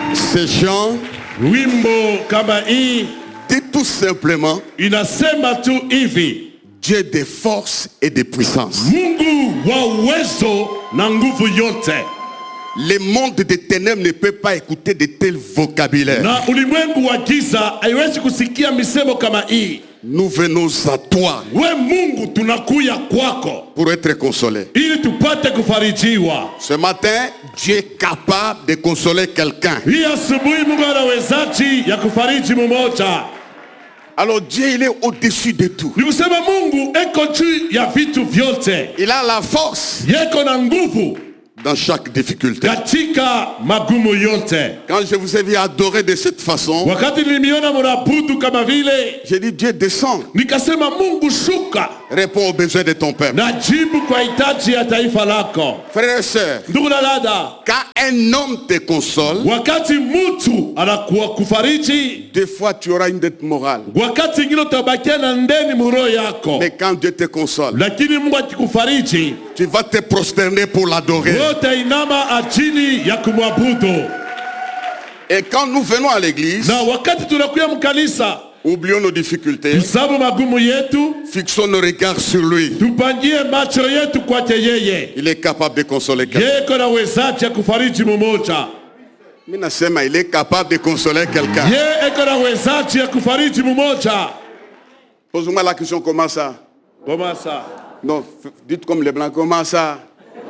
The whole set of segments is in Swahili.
Ces chants wimbo kama hii dit tout simplement inasema tu hivi: Dieu des forces et des puissances. Mungu wa uwezo na nguvu yote. Le monde des ténèbres ne peut pas écouter de tels vocabulaires. Na ulimwengu wa giza haiwezi kusikia misemo kama hii. Nous venons à toi We Mungu tunakuya kwako pour être consolés. ili tupate kufarijiwa. Ce matin, Dieu est capable de consoler quelqu'un. Hii asubuhi Mungu anawezaji ya kufariji mmoja. Alors Dieu, il est au-dessus de tout. Ni kusema Mungu eko juu ya vitu vyote. Il a la force Yeko na nguvu dans chaque difficulté. katika magumu yote. Quand je vous ai vu adorer de cette façon, Wakati nilimiona mnabudu kama vile, j'ai dit Dieu descend, nikasema Mungu shuka réponds aux besoins de ton peuple. na jibu kwa hitaji ya taifa lako. Frères et sœurs, Ndugu na dada, quand un homme te console, wakati mtu anakuwa kufariji, des fois tu auras une dette morale. wakati ingine utabakia na ndeni muro yako. Mais quand Dieu te console, Lakini Mungu akikufariji, tu vas te prosterner pour l'adorer. wote inama ajili ya kumwabudu. Et quand nous venons à l'église, Na wakati tunakuya mkanisa, oublions nos difficultés, tusabu magumu yetu, fixons nos regards sur lui. tupangie macho yetu kwake yeye. Il est capable de consoler quelqu'un. Yeko na wezaji ya kufariji mmoja. Mimi nasema il est capable de consoler quelqu'un. Ye eko na wezaji ya kufariji mmoja. Pose-moi la question, comment ça? Comment ça? Non, dites comme les blancs, comment ça?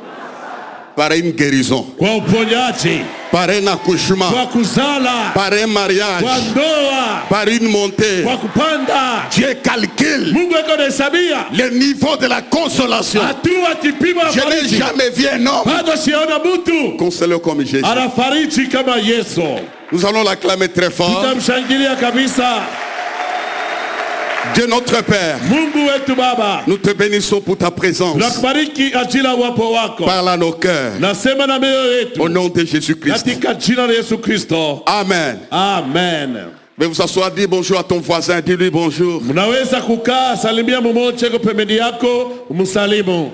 Par une guérison, Kwa uponyaji, par un accouchement, kwa kuzala, par un mariage, kwa ndoa, par une montée. kwa kupanda. Dieu calcule Mungu eko na hesabia le niveau de la consolation. hatua kipima Je n'ai fariji. jamais vu un homme Bado siona mtu consolé comme Jésus. anafariji kama Yesu. Nous allons l'acclamer très fort. Tutamshangilia kabisa. Dieu notre Père, Mungu wetu Baba, nous te bénissons pour ta présence. tunakubariki ajila wapo wako. Parle à nos cœurs. Nasema na mioyo yetu Au nom de Jésus-Christ. katika jina la Yesu Kristo. Amen. Amen. Mais vous asseoir, dis bonjour à ton voisin, dis-lui bonjour. Mnaweza kukaa, salimia mmoja yuko pembeni yako, umsalimu.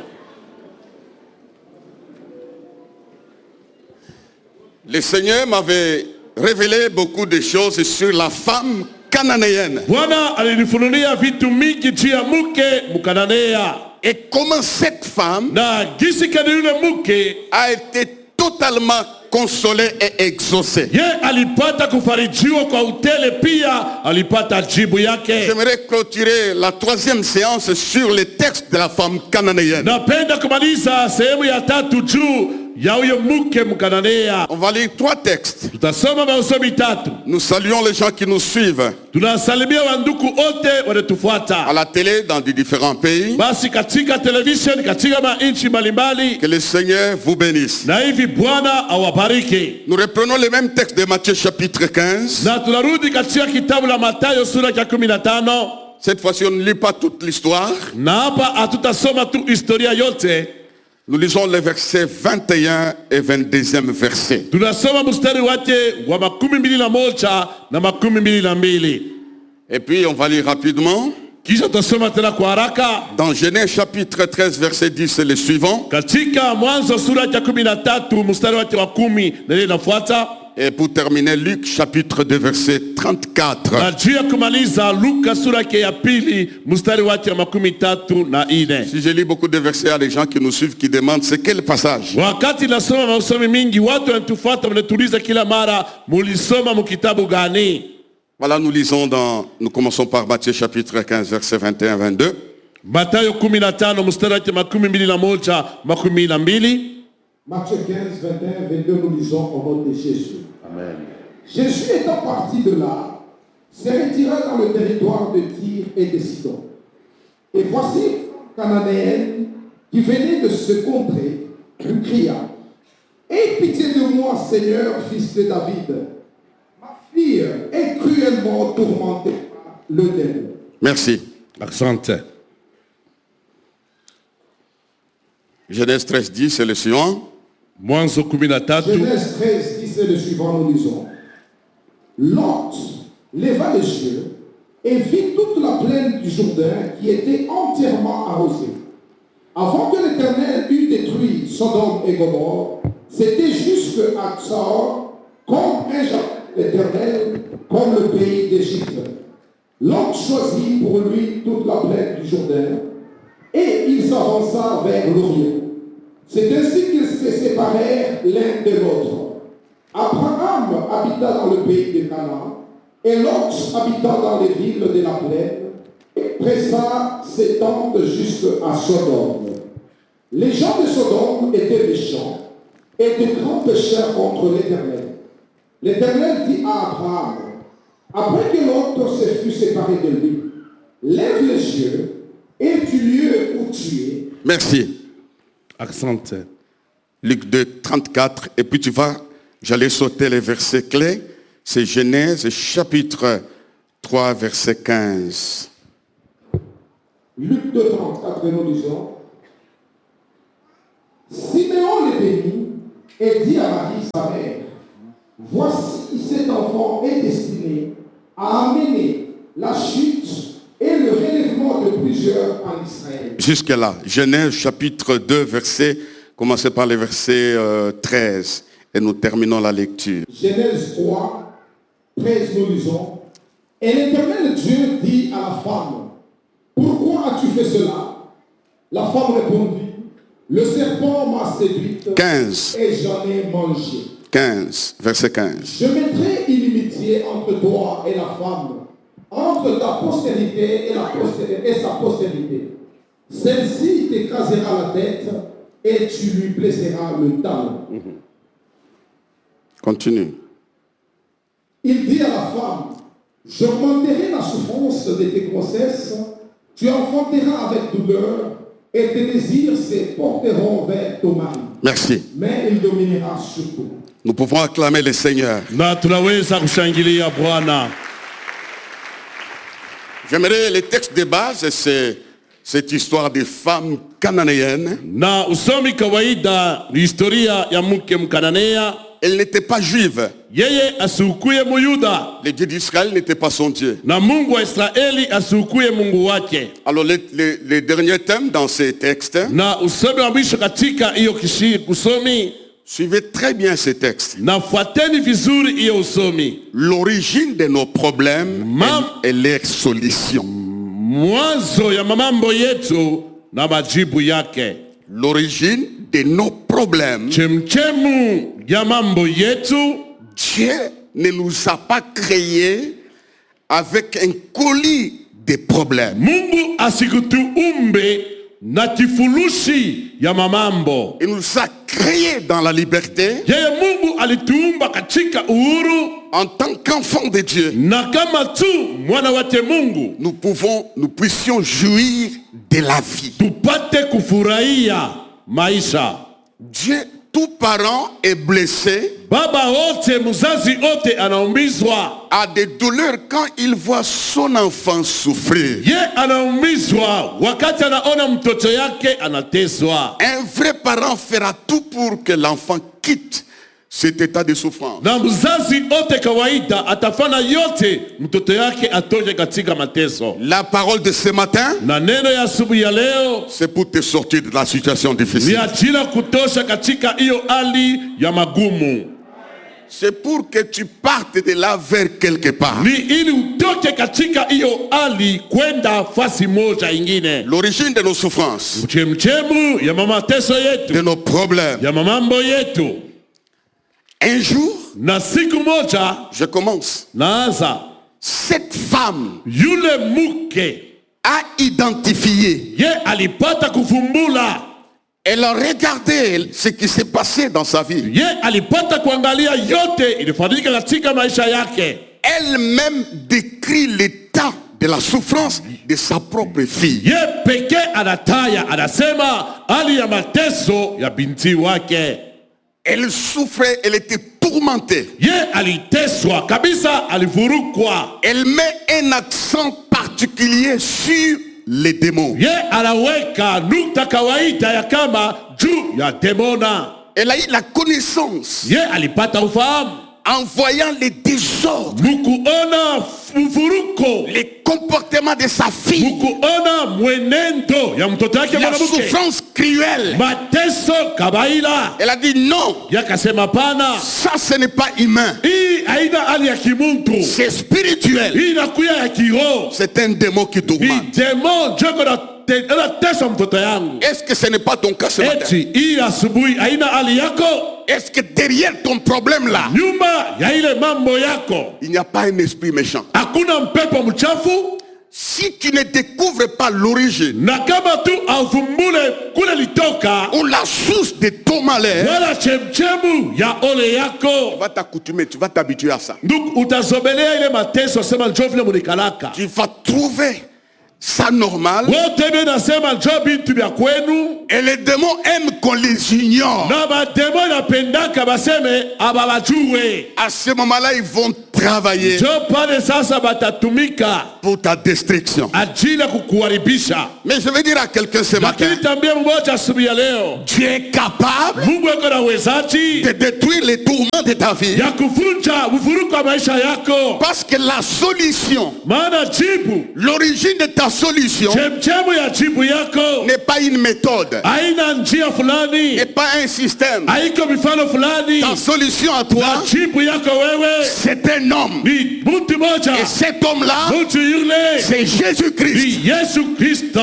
Le Seigneur m'avait révélé beaucoup de choses sur la femme cananéenne. Bwana alinifunulia vitu mingi juu ya mke Mkananea. Et comment cette femme Na gisi kani yule mke a été totalement consolée et exaucée. ye alipata kufarijiwa kwa utele, pia alipata jibu yake. J'aimerais clôturer la 3e séance sur les textes de la femme cananéenne. Napenda kumaliza sehemu ya tatu juu ya huyo mke Mkananea. On va lire 3 textes. Tutasoma masomo tatu. Nous saluons les gens qui nous suivent Tunasalimia wanduku wote à wanatufuata. la télé dans des différents pays. Basi katika television, katika mainchi mbalimbali, Que le Seigneur vous bénisse. na hivi Bwana awabariki. Nous reprenons les mêmes textes de Matthieu chapitre 15. Na tunarudi katika kitabu la Mathayo sura ya 15. Cette fois-ci, on ne lit pas toute l'histoire. Na hapa hatutasoma tu historia yote. Nous lisons les versets 21 et 22e verset. Tunasoma mstari wake wa 21 na 22. Et puis, on va lire rapidement. Kisha tutasoma tena kwa haraka. Dans Genèse chapitre 13, verset 10, c'est le suivant. Katika Mwanzo sura ya 13 mstari wake wa 10 na ile inafuata. Et pour terminer, Luc chapitre 2, verset 34. Na juu ya kumaliza Luka sura yake ya 2 mstari wake wa 34. Si je lis beaucoup de versets, il y a des gens qui nous suivent qui demandent c'est quel passage. Wakati nasoma masomo mingi, watu wanatufuata wanatuuliza kila mara, mulisoma mkitabu gani? Voilà, nous commençons par Matthieu chapitre 15, verset 21-22. Mathayo 15 mstari wake 21 22. Matthieu 15, 21, 22, nous lisons au nom de Jésus. Amen. Jésus étant parti de là, s'est retiré dans le territoire de Tyr et de Sidon. Et voici une cananéenne qui venait de ce contrée, lui cria: aie pitié de moi, Seigneur, fils de David. Ma fille est cruellement tourmentée par le démon. Merci. Accent. Genèse 13, 10, c'est le suivant. Mwanzo 13. Genèse 13, 10 et le suivant, nous lisons. Lot leva les yeux et vit toute la plaine du Jourdain qui était entièrement arrosée. Avant que l'Éternel eût détruit Sodome et Gomorrhe, c'était jusqu'à Tsar comme un jardin l'Éternel comme le pays d'Égypte. Lot choisit pour lui toute la plaine du Jourdain et il s'avança vers l'Orient. C'est ainsi qu'ils se séparèrent l'un de l'autre. Abraham habita dans le pays de Canaan et Lot habita dans les villes de la plaine et pressa ses tentes jusqu'à Sodome. Les gens de Sodome étaient méchants et de grands pécheurs contre l'Éternel. L'Éternel dit à Abraham, après que l'autre se fut séparé de lui, lève les yeux et du lieu où tu es. Merci. Accent. Luc 2, 34. Et puis tu vas, j'allais sauter les versets clés. C'est Genèse chapitre 3, verset 15. Luc 2, 34, et nous lisons. Siméon les bénit et dit à Marie, sa mère, voici cet enfant est destiné à amener la chute et le relèvement de plusieurs en Israël. Jusque-là, Genèse chapitre 2, verset, commencez par le verset 13 et nous terminons la lecture. Genèse 3, 13, nous lisons. Et l'Éternel Dieu dit à la femme, pourquoi as-tu fait cela? La femme répondit, le serpent m'a séduite 15. et j'en ai mangé. 15, verset 15. Je mettrai inimitié entre toi et la femme, entre ta postérité et sa postérité. Celle-ci t'écrasera la tête et tu lui blesseras le talon. Continue. Il dit à la femme, j'augmenterai la souffrance de tes grossesses, tu enfanteras avec douleur et tes désirs se porteront vers ton mari. Merci. Mais il dominera sur tout. Nous pouvons acclamer le Seigneur. Na tunaweza kushangilia Bwana. J'aimerais le texte de base, c'est cette histoire des femmes cananéennes. Na usomi kawaida ni historia ya mke Mkananea. Elle n'était pas juive. Yeye asikuye Muyuda. Le Dieu d'Israël n'était pas son Dieu. Na Mungu wa Israeli asikuye Mungu wake. Alors les derniers thèmes dans ces textes, Na usomi wa mwisho katika hiyo kusomi. suivez très bien ces textes. Na fuateni vizuri hiyo usomi. L'origine de nos problèmes et leur solution. Mwanzo ya mambo yetu na majibu yake. L'origine de nos problèmes. Chemchemu ya mambo yetu. Dieu ne nous a pas créés avec un colis de problèmes. Mungu asikutuumbe na kifurushi ya mamambo. Il nous a créés dans la liberté. Yeye Mungu alituumba katika uhuru. En tant qu'enfants de Dieu, Na kama tu mwana wake Mungu, nous puissions jouir de la vie. tupate kufurahia maisha. Dieu, tout parent est blessé, Baba wote, mzazi wote anaumizwa. a des douleurs quand il voit son enfant souffrir. Ye anaumizwa wakati anaona mtoto yake anateswa. Un vrai parent fera tout pour que l'enfant quitte cet état de souffrance. Na mzazi wote kawaida atafanya yote mtoto yake atoke katika mateso. La parole de ce matin, Na neno ya asubuhi ya leo c'est pour te sortir de la situation ni difficile. ajili kutosha katika hiyo hali ya magumu. C'est pour que tu partes de là vers quelque part. Ni ili utoke katika hiyo hali kwenda fasi moja ingine. L'origine de nos souffrances, Mchemchemu ya mateso de yetu, nos problèmes. ya mambo yetu. Un jour, Na siku moja je commence. naanza, Cette femme yule mke a identifié. ye alipata kufumbula. Elle a regardé ce qui s'est passé dans sa vie. Ye alipata kuangalia yote ilifanyika katika maisha yake. Elle-même décrit l'état de la souffrance de sa propre fille. Ye peke anataya, anasema hali ya mateso ya binti wake. Elle souffrait, elle était tourmentée. Ye aliteswa kabisa, alivurukwa. Elle met un accent particulier sur les démons. Ye anaweka nukta kawaida ya kama juu ya demona. Elle a eu la connaissance Ye alipata ufahamu en voyant les désordres, mukuona mvuruko, les comportements de sa fille, mukuona mwenendo ya mtoto yake la mwanamke, souffrance cruelle. mateso kabaila. Elle a dit non, Yakasema pana, ça ce n'est pas humain. hii haina hali ya kimuntu. C'est spirituel. Hii inakuya ya kiroho. C'est un démon qui Ni tourmente. demon joko na tesa mtoto yangu. Est-ce que ce n'est pas ton cas ce matin? Eti hii asubuhi haina hali yako. Est-ce que derrière ton problème là, Nyuma ya ile mambo yako il n'y a pas un esprit méchant? hakuna mpepo mchafu? Si tu ne découvres pas l'origine Na kama tu avumbule kule litoka ou la source de ton malheur, wala chemchemu ya ole yako, tu vas t'accoutumer, tu vas t'habituer à ça. ndugu, utazobelea ile mateso. Sema njoo vile munikalaka Tu vas trouver ça normal. wote mimi nasema njoo bintu vya kwenu. Et les démons aiment qu'on les ignore. Na bademo napendaka baseme ababajue. À ce moment-là, ils vont travailler Njoo pale sasa batatumika pour ta destruction. ajili ya kukuharibisha. Mais je vais dire à quelqu'un ce matin, Lakini tambia mmoja asubuhi ya leo, tu es capable Mungu yuko na uwezaji de détruire les tourments de ta vie. ya kuvunja uvuruko wa maisha yako. Parce que la solution, Maana jibu, l'origine de ta solution chemchemu ya jibu yako n'est pas une méthode, haina njia fulani, n'est pas un système. haiko mifano fulani. Ta solution à toi, Na jibu yako wewe c'est un homme. ni mtu moja. Et cet homme-là, Mtu yule c'est Jésus-Christ. ni Yesu Kristo.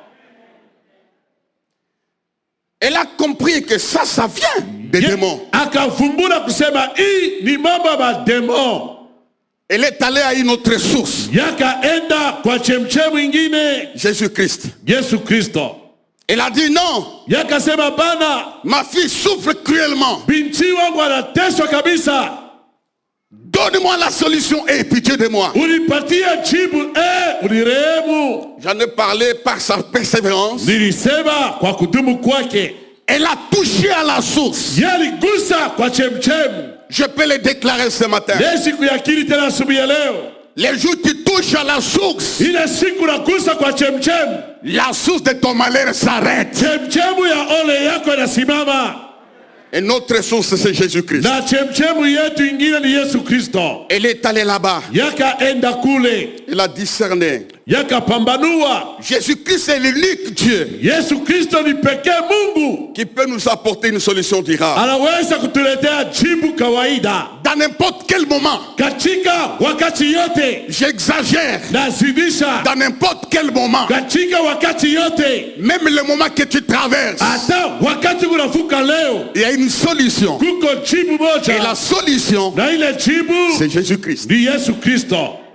Elle a compris que ça vient des démons. Akavumbura kusema hii ni mambo ya mademo. Elle est allée à une autre source, Yakaenda kwa chemchemu ingine, Jésus-Christ. Yesu Kristo. Elle a dit non, Yakasema bana, ma fille souffre cruellement. binti wangu anateswa kabisa. Donne-moi la solution et pitié de moi. Unipatie jibu, unirehemu. J'en ai parlé par sa persévérance. Nilisema kwa kudumu kwake. Elle a touché à la source. Yaligusa kwa chemchemu. Je peux le déclarer ce matin. Ile siku ya akili tena asubuhi ya leo. Les jours où tu touches à la source, Ile siku nagusa kwa chemchemu. la source de ton malheur s'arrête. Chemchemu ya ole yako inasimama. Et notre source, c'est Jésus-Christ. Na chemchemu yetu ingine ni Yesu Kristo. Elle est allée là-bas. Yakaenda kule. Elle a discerné. Yakapambanua. Jésus-Christ est l'unique Dieu Yesu Kristo ni pekee Mungu. qui peut nous apporter une solution durable. Anaweza kutuletea jibu kawaida. Dans n'importe quel moment, Katika wakati yote. j'exagère. Nazidisha. Dans n'importe quel moment, Katika wakati yote. même le moment que tu traverses, Hata wakati unavuka leo. il y a une solution. Kuko jibu Et la moja. solution, Na ile jibu c'est Jésus-Christ. ni Yesu Kristo.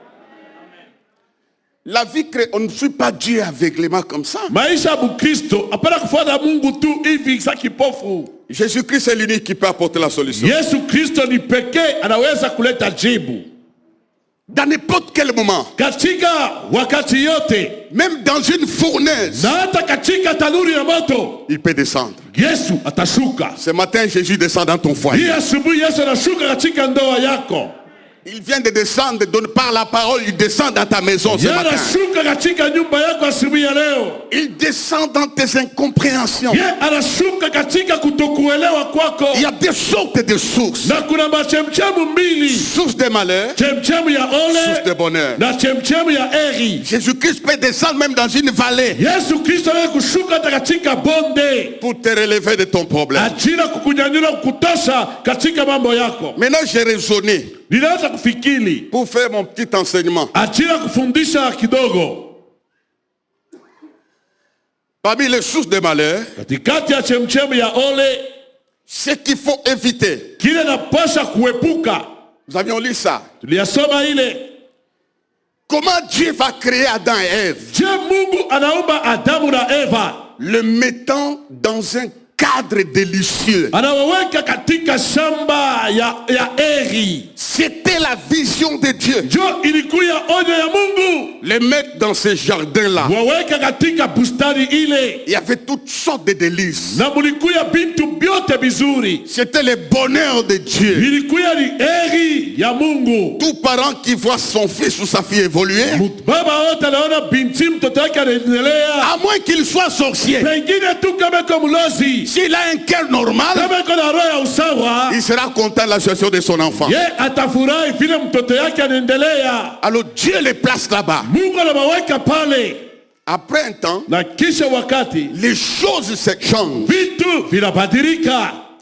La vie, on ne suit pas Dieu aveuglément comme ça. Maisha ya Mkristo hapana kufuata Mungu tu hivi sa kipofu. Jésus-Christ est l'unique qui peut apporter la solution. Yesu Kristo ni pekee anaweza kuleta jibu. Dans n'importe quel moment, Katika wakati yote, même dans une fournaise, na hata katika tanuri ya moto, il peut descendre. Yesu atashuka. Ce matin, Jésus descend dans ton Hii foyer. asubuhi Yesu anashuka katika ndoa yako. Il vient de descendre, par la parole, il descend dans ta maison ce Yeye matin. anashuka katika nyumba yako asubuhi ya leo. Il descend dans tes incompréhensions. Yeye anashuka katika kutokuelewa kwako. Il y a des sortes de sources. Na kuna machemchemu mbili. Source de malheur, Chemchemu ya source de ole bonheur. na chemchemu ya heri. Jésus-Christ peut descendre même dans une vallée Yesu Kristo anaweza kushuka hata katika bonde. pour te relever de ton problème. Ajili ya kukunyanyua kutosha katika mambo yako. Maintenant, j'ai raisonné Ninaanza kufikiri pour faire mon petit enseignement. ajili ya kufundisha kidogo. Parmi les sources de malheur, Katikati ya chemchemu ya ole, ce qu'il faut éviter. kile napasha kuepuka. Nous avions lu ça. Tuliyasoma ile. Comment Dieu va créer Adam et Ève, Je Mungu anaumba Adamu na Eva. le mettant dans un cadre délicieux. Anawaweka katika shamba ya eri. C'était la vision de Dieu. Jo ilikuya onyo ya Mungu. Les mettre dans ce jardin-là. Waweka katika bustani ile. Il y avait toutes sortes de délices. Na mulikuya bintu byote bizuri. C'était le bonheur de Dieu. Ilikuya ni eri ya Mungu. Tout parent qui voit son fils ou sa fille évoluer, Baba wote anaona binti mtoto wake anaendelea. à moins qu'il soit sorcier, Pengine tu kama iko mlozi. s'il a un cœur normal, Kama iko na roho ya usawa. il sera content de la situation de son enfant. Ye atafurahi vile mtoto yake anaendelea. Alors Dieu les place là-bas. Mungu anawaweka pale. Après un temps, Na kisha wakati les choses se changent. vitu vinabadilika.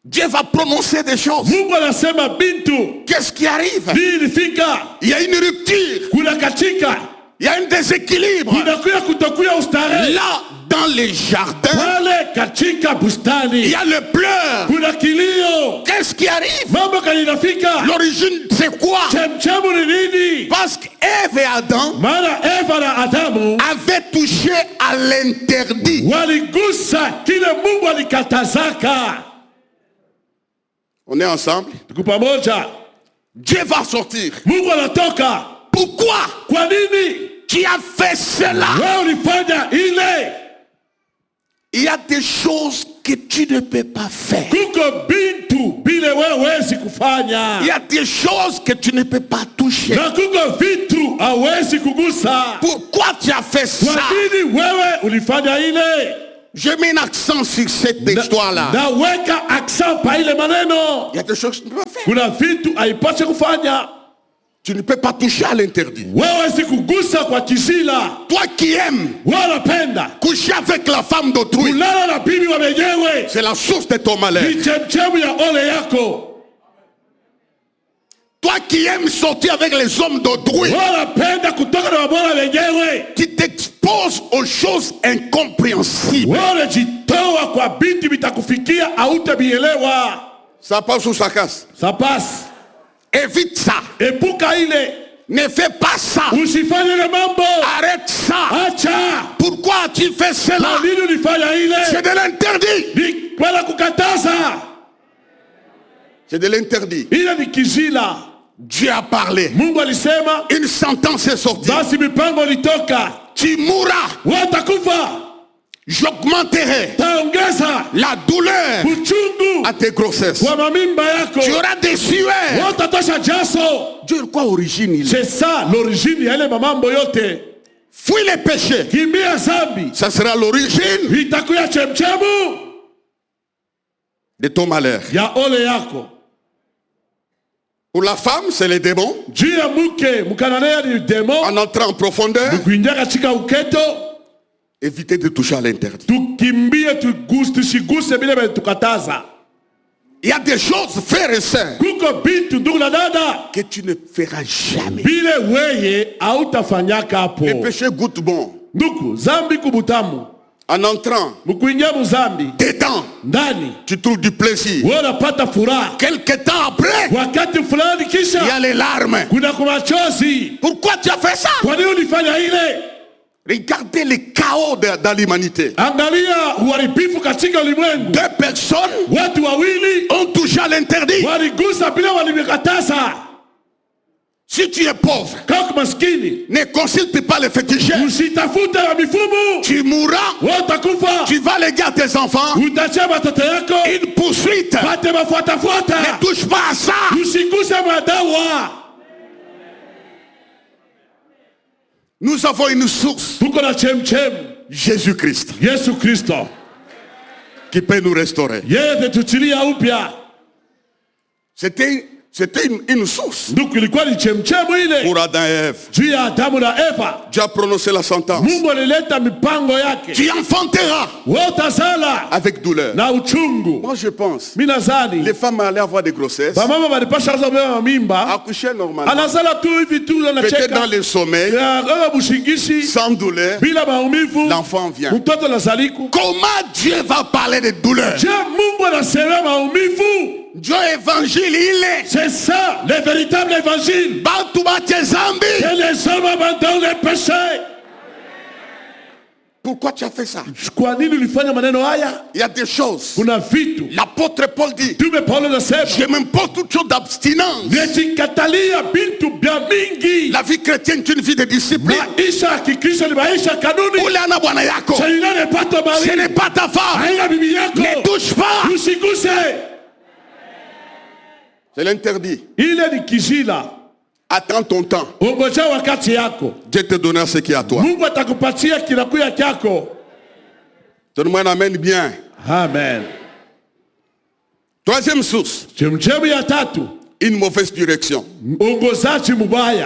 Dieu va prononcer des choses. Mungu anasema bintu. Qu'est-ce qui arrive? Ilifika. Il y a une rupture. Kuna katika. Il y a un déséquilibre. Kunakuya kutokuya ustare. Là, dans les jardins, pale katika bustani. il y a le pleur. Kuna kilio. Qu'est-ce qui arrive? Mambo kalinafika. L'origine, c'est quoi? Chemchemu ni nini? Parce qu'Ève et Adam Maana Eva na Adamu avaient touché à l'interdit. waligusa kile Mungu alikatazaka. On est ensemble? Tuko pamoja. Dieu va sortir. Mungu anatoka. Pourquoi? Kwa nini? Qui a fait cela? Wewe ulifanya ile. Il y a des choses que tu ne peux pas faire. Kuko bintu bile wewe huwezi kufanya. Il y a des choses que tu ne peux pas toucher. Na kuko vitu hawezi kugusa. Pourquoi tu as fait Kwa ça? nini wewe ulifanya ile? Je mets un accent sur cette histoire-là. Naweka accent pa ile maneno. Il y a des choses que tu ne peux pas faire. Kuna vitu haipaswi kufanya. Tu ne peux pas toucher à l'interdit. Wewe si kugusa kwa kizila. Toi qui aimes Wewe unapenda coucher avec la femme d'autrui, kulala na bibi wa wenyewe. c'est la source de ton malheur. Ni chemchemu ya ole yako. Toi qui aimes sortir avec les hommes d'autrui, Wewe unapenda kutoka na wabora wenyewe. qui t'exposes aux choses incompréhensibles. Wewe unajitoa kwa binti vitakufikia hautabielewa. Ça passe ou ça casse? Ça passe. Évite ça. Epuka ile. Ne fais pas ça. Usifanye ile mambo. Arrête ça. Acha. Pourquoi tu fais cela? Kwa nini ulifanya ile? C'est de l'interdit. Ni kwenda kukataza. C'est de l'interdit. Ile ni kizila. Dieu a parlé. Mungu alisema. Une sentence est sortie. Basi mipango litoka. Tu mourras. Watakufa. J'augmenterai Taongeza la douleur uchungu à tes grossesses. kwa mamimba yako. Tu auras des sueurs. Watatosha jaso. Dieu, quoi origine il est? C'est ça l'origine ya ile mamambo yote. Fuis les péchés. Kimbia zambi. Ça sera l'origine Itakuya chemchemu de ton malheur. ya ole yako. Pour la femme, c'est les démons. Juu ya mke mkananea ni demo. En entrant en profondeur, Kuingia katika uketo. éviter de toucher à l'interdit. Tukimbie tusiguse bila tukataza. Il y a des choses, frères et sœurs, Kuko bitu ndugu na dada. que tu ne feras jamais. Bile weye hautafanyaka hapo. Le péché goûte bon. Ndugu, zambi kubutamu. En entrant Mkuingia muzambi. dedans, Ndani. tu trouves du plaisir. Wewe unapata furaha. Quelque temps après, Wakati fulani il y kisha a les larmes. kuna kumachozi. Pourquoi tu as fait ça? Kwa nini ulifanya ile? Regardez le chaos dans l'humanité. Angalia uharibifu katika ulimwengu. Deux personnes Watu wawili ont touché à l'interdit. waligusa bila walimekataza. Si tu es pauvre, Kama maskini, ne consulte pas les féticheurs. usitafute wa mifumu. Tu mourras, Watakufa. tu vas léguer à tes enfants Utachia watoto yako. une poursuite. Pate mafuatafuata. Ne touche pas à ça. Usiguse madawa. Nous avons une source, Tuko na chemchem. Jésus-Christ, Yesu Kristo. qui peut nous restaurer. Yeye atatuchilia upya. C'était une source Ndugu, ilikuwa ni chemchemu ile. pour Adam et Ève. Juu ya Adamu na Eva. Dieu a prononcé la sentence. Mungu alileta mipango yake. Tu enfanteras Wewe utazala avec douleur. na uchungu. Moi je pense, Mimi nadhani les femmes allaient avoir des grossesses, bamama walipasha anza kubeba mimba. accoucher normalement, Anazala tu hivi tu peut-être anacheka. dans le sommeil, Kama bushingishi sans douleur, bila maumivu. l'enfant vient. Mtoto anazaliku. Comment Dieu va parler de douleur? Je Mungu anasema maumivu. Dieu évangile, il est. C'est ça, le véritable évangile. Batouba Tchezambi. Que les hommes abandonnent les péchés. Pourquoi tu as fait ça? Kwa nini ulifanya maneno haya? Il y a des choses. Kuna vitu. L'apôtre Paul dit, Tume Paulo anasema, je m'impose toute chose d'abstinence. nimejikatalia vitu vya mingi. La vie chrétienne est une vie de discipline. Maisha ya Kikristo ni maisha ya kanuni. Ule ana bwana yako. Shaila ne pato Ce mali. n'est pas ta femme. Haina bibi yako. Ne touche pas. Usiguse. C'est l'interdit. Ile ni kizila. Attends ton temps. Ongoja wakati yako. Dieu te donnera ce qui est à toi. Mungu atakupatia kinakuya kyako. Donne-moi un amen bien. Amen. Troisième source, Chemchemu ya tatu. une mauvaise direction. Ongozaji mubaya.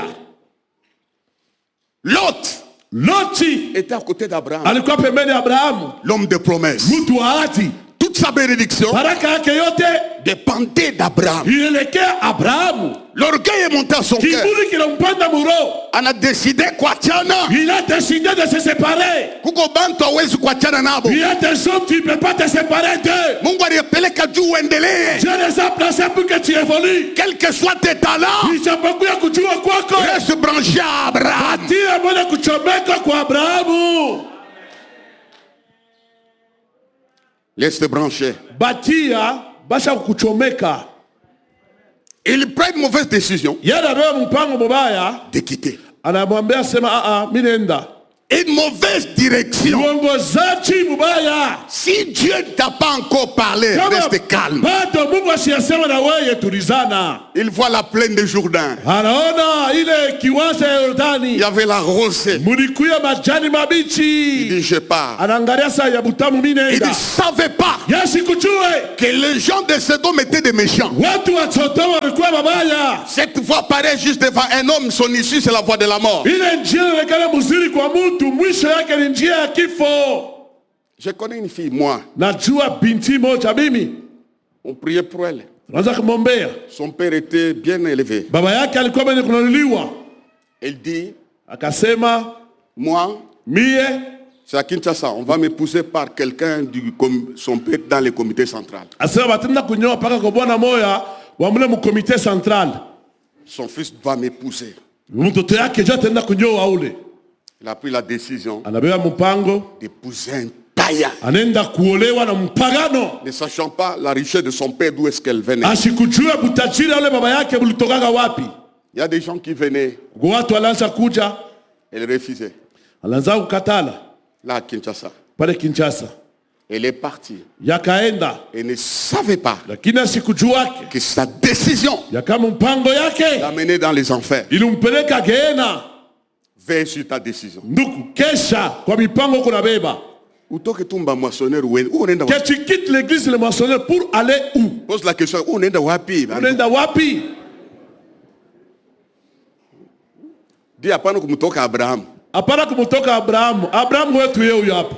Lot Loti était à côté d'Abraham, alikuwa pembeni ya Abrahamu. l'homme de promesse. Mtu wa ahadi. Toute toute sa bénédiction baraka yake yote dépendait d'Abraham. ilielekea Abrahamu. L'orgueil est monté à son cœur. Kiburi kinampanda muro. On a décidé kuachana. Il a décidé de se séparer. Kuko bantu hawezi kuachana nabo. Il y a des hommes tu ne peux pas te séparer d'eux. Mungu aliyepeleka juu uendelee. Dieu les a placés pour que tu évolues. Quel que soit tes talents, Ijapokuwa kujua kwako, reste branché à Abraham. tia moja kuchomeka kwa Abrahamu. Laisse-te brancher. Batia basha kuchomeka. Il prend une mauvaise décision Yada beba mpango mubaya, de quitter. anamwambia sema mimi nenda. Une mauvaise direction. Uongozaji mubaya. Si Dieu ne t'a pas encore parlé, reste calme. Bado Mungu asiyasema na wewe tulizana. Il voit la plaine de Jourdain. Anaona ile kiwanja ya Il Yordani. y avait la rosée. Mulikuya majani Il mabichi. dit je pars. Anaangalia saa ya butamu mimi Il nenda. ne savait pas Yasikujue que les gens de Sodome étaient des méchants. watu wa Sodoma walikuwa mabaya. Cette voie paraît juste devant un homme, son issue c'est la voie de la mort. Ile njia inaonekana mzuri kwa mtu, mwisho yake ni njia ya kifo. Je connais une fille, moi, Najua binti moja mimi. on priait pour elle. Tunaanza kumwombea. Son père était bien élevé. Baba yake alikuwa mwenye kununuliwa. Elle dit, Akasema, moi, mie c'est à Kinshasa, on va m'épouser par quelqu'un son père dans le comité central. asema batenda kunyoa paka kwa bwana moya wa mle mu comité central. Son fils va m'épouser. Mtoto yake je atenda kunyoa ule. Il a pris la décision Anabeba mpango, d'épouser un païen. anaenda kuolewa na mpagano. Ne sachant pas la richesse de son père, d'où est-ce qu'elle venait. Asikujua butajiri ule baba yake bulitokaga wapi. Il y a des gens qui venaient, Kwa watu walianza kuja, elle refusait. alianza kukatala Là à Kinshasa, pale Kinshasa. elle est partie. Yakaenda, Elle ne savait pas lakini asikujuake que sa décision ya kama mpango yake l'amenait dans les enfers. ilimpeleka Geena. Veille sur ta décision. Ndugu, kesha kwa mipango kuna beba. Utoke tumba moissonneur où unaenda Que wapi? tu quittes l'église le moissonneur pour aller où? Pose la question, où unaenda wapi? Unaenda wapi? Dis hapana kumtoka Abraham. Hapana kumtoka Abrahamu. Abrahamu wetu yeye huyo hapa.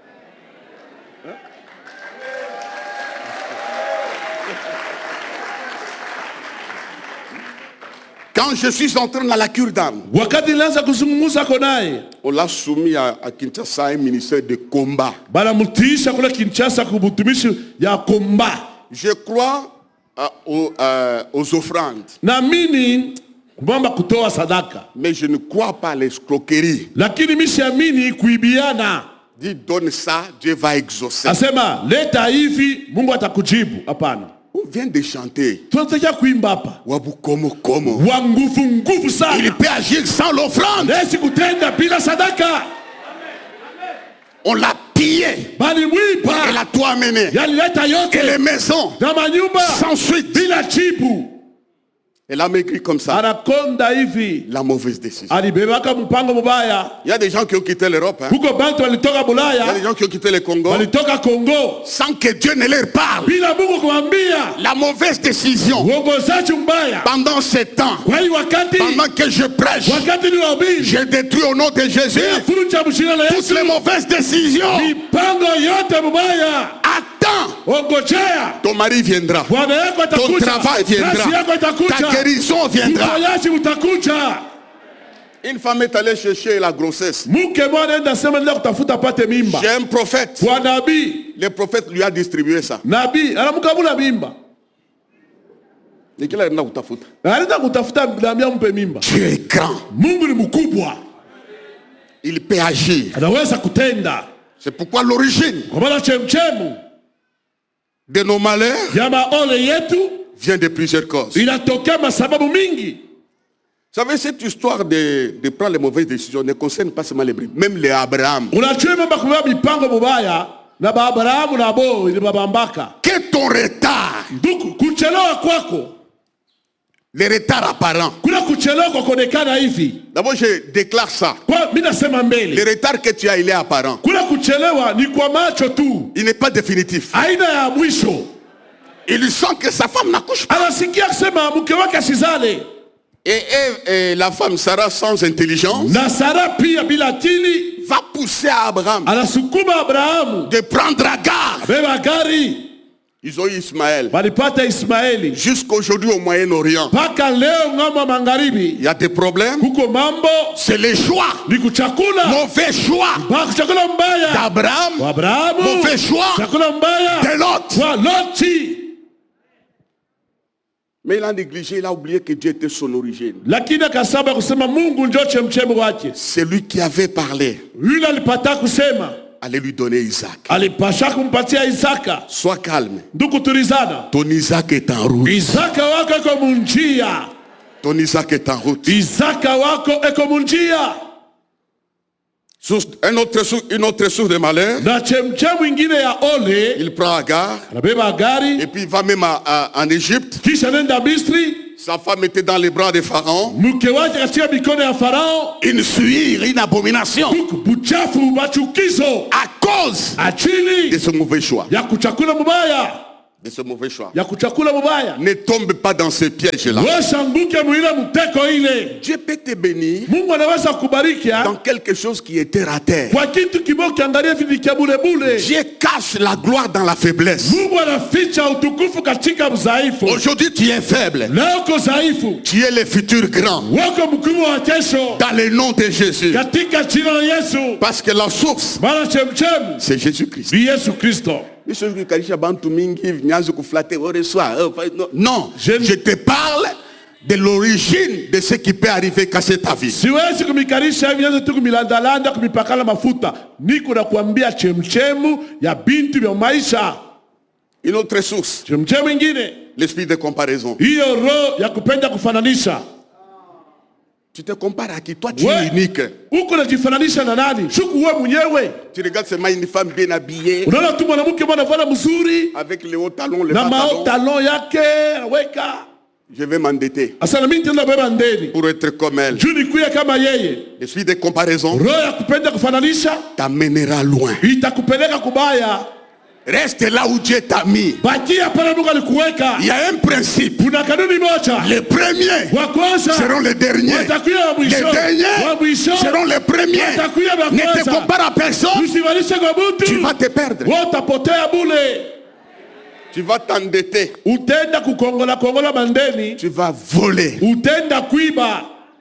Quand je suis entré dans la cure d'âme, Wakati nilianza kuzungumza naye, on l'a soumis à Kinshasa un ministère de combat. bana mtiisha kule Kinshasa kubutumishi ya komba. Je crois aux offrandes, Naamini kumamba kutoa sadaka. mais je ne crois pas à l'escroquerie. Lakini mishiamini kuibiana. Dis donne ça, Dieu va exaucer. Asema leta hivi Mungu atakujibu. Hapana. On vient de chanter. Tunataka kuimba hapa. Wabu komo. Wa nguvu Il sana. peut agir sans l'offrande. Nesi kutenda bila sadaka. On l'a pillé. Bali Elle mwiba. a tout amené. Yalileta Et les yote. maisons, Na manyumba. sans suite. Bila jibu. Elle a maigri comme ça. Anakonda hivi. La mauvaise décision. Alibebaka mpango mubaya. Il y a des gens qui ont quitté l'Europe. Hein. Huko bantu walitoka Il y a Bulaya. des gens qui ont quitté le Congo Walitoka Kongo. sans que Dieu ne leur parle. Bila Mungu kumwambia. La mauvaise décision Uongozaji mbaya. pendant ce temps, Kwa hiyo wakati. pendant que je prêche, Wakati ni wabili. je détruis au nom de Jésus Furucha mshina na toutes Yesu. les mauvaises décisions. Mipango yote mubaya. Attends, Ongojea. ton mari viendra. Bwana yako Ton atakuja. travail Kazi viendra. yako Ta itakuja. guérison viendra. Uponyaji utakuja. Une femme est allée chercher la grossesse. Mke mwana enda sema ndio kutafuta pate mimba. J'ai un prophète. Kwa nabii. Le prophète lui a distribué ça. Nabii anamkabula mimba. Et qu'il a dit, utafuta. Anaenda kutafuta nabii ampe mimba. Dieu est grand. Mungu ni mkubwa. Il peut agir. Anaweza kutenda. C'est pourquoi l'origine Kwa maana chemchemu de nos malheurs ya maole yetu vient de plusieurs causes. Vous inatokea masababu mingi. savez, cette histoire de prendre les mauvaises décisions ne concerne pas seulement les brebis, même les Abraham. Unajua mambo kubeba mipango mubaya na Abrahamu na Bo ile babambaka. Que ton retard, Ndugu, kuchelewa kwako, les retards apparents. kuna kuchelewa kwa kuonekana hivi. D'abord, je déclare ça. Kwa mimi nasema Le mbele. retard que tu as, il est apparent. Kuna kuchelewa ni kwa macho tu. Il n'est pas définitif. Aina ya mwisho. Il sent que sa femme n'accouche pas. Anasikia kusema mke wake asizale. Et la femme Sarah, sans intelligence, Na Sara pia bila akili va pousser à Abraham anasukuma Abrahamu de prendre Agar. beba gari. Ils ont eu Ismaël. Walipata Ismaeli. Jusqu'aujourd'hui au Moyen-Orient, Paka leo ng'ambo magharibi il y a des problèmes. kuko mambo C'est les choix. ni kuchakula. Mauvais choix Chakula mbaya d'Abraham. wa Abrahamu. Mauvais choix Chakula mbaya de Lot. wa Loti. Mais il a négligé, il a oublié que Dieu était son origine. Lakini akasaba kusema Mungu ndio chemchemi wake. C'est lui qui avait parlé. Yule alipata kusema Allez lui donner Isaac. alipasha kumpatia Isaka. Sois calme. Ndugu tulizana. Ton Isaac est en route. Isaka wako eko munjia. Ton Isaac est en route. Isaka wako eko munjia. Une autre source de malheur. Na chemchemu ingine ya ole. Il prend Agar. Anabeba gari. Et puis il va même en Égypte. Kisha nenda Misri. Sa femme était dans les bras de Pharaon. Mke wake katika mikono ya Farao. Une suire, une abomination. Buchafu, machukizo. À cause Achili de ce mauvais choix. ya kuchakula mubaya. De ce mauvais choix. Ya kuchakula mubaya. Ne tombe pas dans ce piège-là. Washanguke muile mteko ile. Dieu peut te bénir Mungu anaweza kubariki dans quelque chose qui est terre à terre. kwa kitu kibao kiangalia vitu kia bure bure. Dieu cache la gloire dans la faiblesse. Mungu anaficha utukufu katika udhaifu. Aujourd'hui tu es faible. Leo uko dhaifu. Tu es le futur grand. Wako mkubwa wa kesho. Dans le nom de Jésus. Katika jina la Yesu. Parce que la source, Mara chemchem. c'est Jésus-Christ. Ni Yesu Kristo. Non, je te parle de l'origine de ce qui peut arriver casser ta vie. Siwezi kumikarisha hivi nyanza tu kumilandalanda kumipakala mafuta. Niko na kuambia chemchemu ya bintu vya maisha. Une autre source, Chemchemu ingine. l'esprit de comparaison. Hiyo roho ya kupenda kufananisha. Tu te compares à qui? Toi tu es unique. Uko unajifananisha na nani? Shuku wewe mwenyewe. Tu regardes seulement une femme bien habillée. Unaona tu mwanamke mwanavana mzuri Avec les hauts talons, les na bas mao talons. talon yake anaweka. Je vais m'endetter Asa na mimi tena beba ndeni. pour être comme elle. Juu nikuye kama yeye. L'esprit de comparaison Roho ya kupenda kufananisha t'amènera loin. itakupeleka kubaya. Reste là où Dieu t'a mis. Bakia pale Mungu alikuweka. Il y a un principe. Kuna kanuni moja. Les premiers Wa kwanza seront les derniers. watakuya wa Les mwisho. Wa derniers mwisho seront les premiers. watakuya wa Ne te kwanza. compare à personne. Usivalishe kwa Tu mtu. vas te perdre. Wewe utapotea bule. Tu vas t'endetter. Utenda kukongola mandeni. Tu vas voler Utenda kuiba.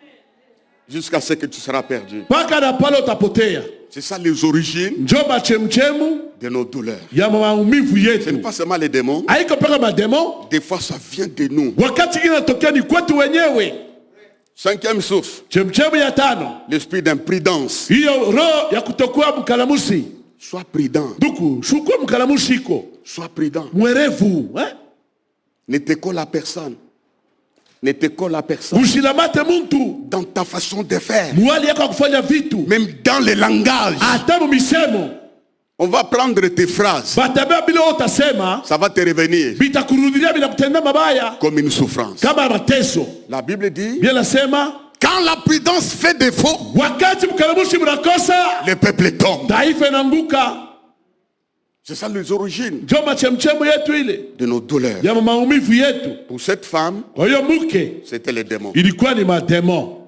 jusqu'à ce que tu seras perdu. Paka na pale utapotea. C'est ça les origines Njoba chemchemu de nos douleurs. ya maumivu Ce n'est yetu. pas seulement les démons. Haiko paka mademo. Des fois, ça vient de nous. Wakati inatokea ni kwetu wenyewe. Cinquième source, Chemchemu ya tano. l'esprit d'imprudence. Hiyo roho ya kutokuwa mkalamusi. Sois prudent. Duku, shukua mkalamusi iko. Sois prudent. Mwerevu. Ne te colle à personne. Ne te colle à personne. Usilamate muntu. Dans ta façon de faire. Mwali yako kufanya vitu. Même dans le langage. Hata misemo. On va prendre tes phrases. Batabia bila utasema. Ça va te revenir Bitakurudilia bila kutenda mabaya. comme une souffrance. Kama mateso. La Bible dit, Bien nasema. quand la prudence fait défaut, Wakati mkalamushi mnakosa. le peuple tombe. Taifa inaanguka. C'est ça les origines Njoma chemchemu yetu ile. de nos douleurs. Ya maumivu yetu. Pour cette femme, Kwa hiyo mke. c'était les démons. Ilikuwa ni mademo.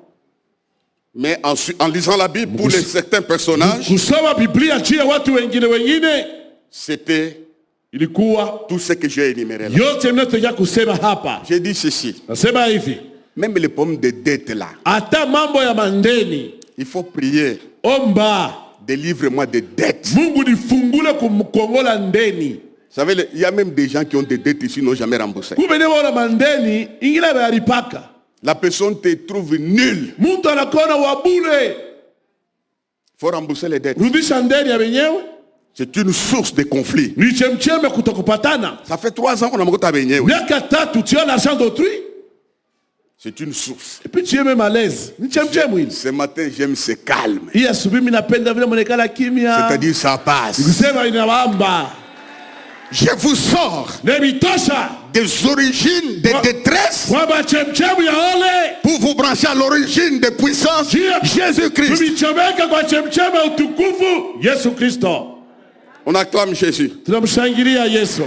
Mais en lisant la Bible, pour certains personnages, Kusoma Biblia juu ya watu wengine. c'était Ilikuwa tout ce que j'ai énuméré là. yote mnayotoka kusema hapa. J'ai dit ceci, Nasema hivi. même les pommes de dette là, Hata mambo ya mandeni. il faut prier, Omba. délivre-moi des dettes. Mungu nifungule kumkongola ndeni. Vous savez, il y a même des gens qui ont des dettes ici, n'ont jamais remboursé. Kumbe wala mandeni ingila bayalipaka. La personne te trouve nul. Muntu anakuona wabule. Il faut rembourser les dettes. Rudisha ndeni ya wenyewe. C'est une source de conflit. Ni chemcheme kutokupatana. Ça fait 3 ans qu'on a mokota benye. Miaka 3 tu as l'argent d'autrui. C'est une source. Et puis tu es même à l'aise. Ni chemcheme hili. Ce matin, j'aime ce calme. Hii asubuhi mimi napenda vile monekala kimya. C'est-à-dire ça passe. Kusema inawamba. Je vous sors Nebitosha. des origines de détresse Kwamba chemcheme ya ole. pour vous brancher à l'origine de puissance Jésus-Christ. Tumichomeka kwa chemcheme utukufu Yesu Kristo. On acclame Jésus. Tunamshangilia Yesu.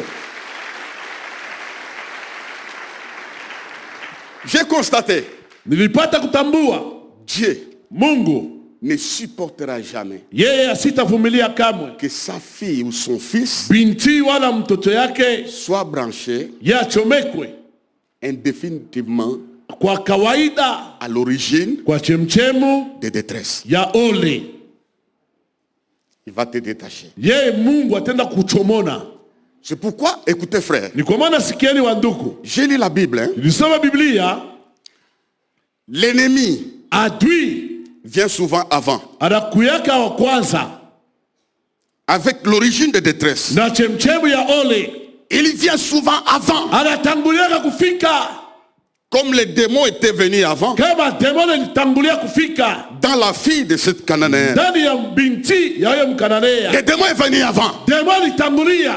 J'ai constaté, Nilipata kutambua Dieu Mungu ne supportera jamais yeye asitavumilia kamwe que sa fille ou son fils binti wala mtoto yake soit branché yachomekwe indéfinitivement kwa kawaida, à l'origine kwa chemchemu de détresse. ya ole. Il va te détacher. Yeye Mungu atenda kuchomona. C'est pourquoi, écoutez frère, Ni kwa maana sikieni wa ndugu, j'ai lu la Bible. Hein? nilisoma Biblia. L'ennemi Adui vient souvent avant, anakuyaka wa kwanza avec l'origine de détresse. na chemchemu ya ole. Il vient souvent avant, Anatangulia kufika comme les démons étaient venus avant, kama demoni alitangulia kufika dans la fille de cette Cananéenne. ndani ya binti ya huyo Mkananea. Les démons est venu avant. Demoni alitangulia.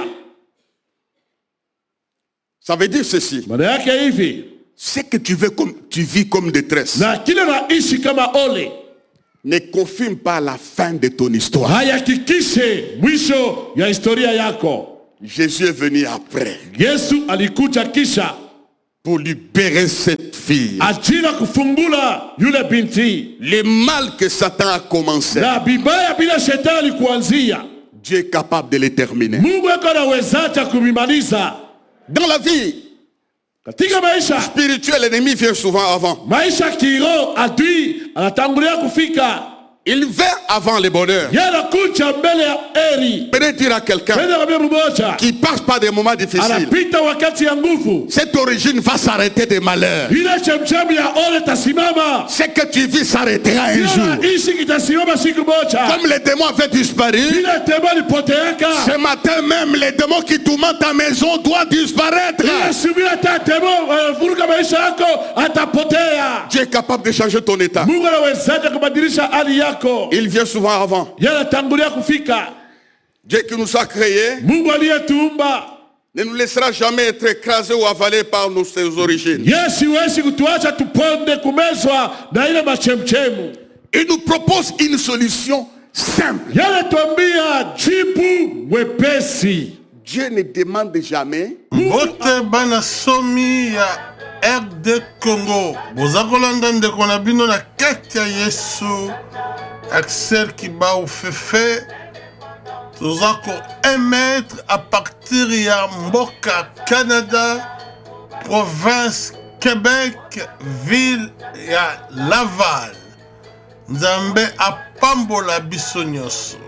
Ça veut dire ceci. Maana yake hivi, C'est que tu vis comme détresse. na kile naishi kama ole Ne confirme pas la fin de ton histoire. hayakikishe mwisho ya historia yako. Jésus est venu après Yesu alikuja kisha pour libérer cette fille. ajili kufungula yule binti. Le mal que Satan a commencé, Na bibaya bila shetani alikuanzia, Dieu est capable de le terminer. Mungu yuko anawezaje kumimaliza. Dans la vie Katika maisha spirituelle, l'ennemi vient souvent avant. maisha kiroho, adui anatangulia kufika. Il vient avant le bonheur. Yeye anakuja mbele ya heri. Je peux dire à quelqu'un Penda kabisa mmoja qui passe par des moments difficiles, anapita wakati ya nguvu, cette origine va s'arrêter de malheur. ile chemchemu ya ole tasimama. Ce que tu vis s'arrêtera un jour. Ishi kitasimama siku moja. Comme les démons avaient disparu, Ile demoni poteaka. ce matin même, les démons qui tourmentent ta maison doivent disparaître. Ile subira ta demo vuruga maisha yako atapotea. Dieu est capable de changer ton état. Mungu anawezaje kubadilisha hali yako? Il vient souvent avant. Yeye anatangulia kufika. Dieu qui nous a créés Mungu aliyetuumba ne nous laissera jamais être écrasés ou avalés par ses origines. Yesu hawezi kutuacha tuponde kumezwa na ile machemchemu. Il nous propose une solution simple. Yeye anatuambia jibu wepesi. Dieu ne demande jamais Mbote bana somi ya RD Congo. Boza kolanda ndeko na bino na kati ya Yesu. Axel Kibao Fefe. Toza ko émettre à partir ya Mboka Canada, province Québec, ville ya Laval. Nzambe apambola biso nyonso.